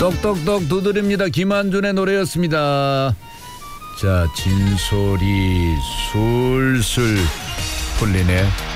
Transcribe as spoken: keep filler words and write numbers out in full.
똑똑똑 두드립니다. 김한준의 노래였습니다. 자, 진솔이 술술 풀리네.